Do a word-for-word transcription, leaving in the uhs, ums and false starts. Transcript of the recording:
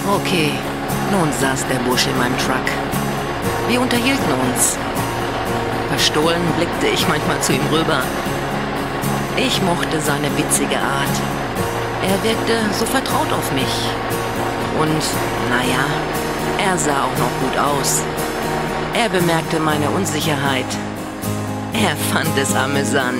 Okay, nun saß der Bursche in meinem Truck. Wir unterhielten uns. Verstohlen blickte ich manchmal zu ihm rüber. Ich mochte seine witzige Art. Er wirkte so vertraut auf mich. Und, naja, er sah auch noch gut aus. Er bemerkte meine Unsicherheit. Er fand es amüsant.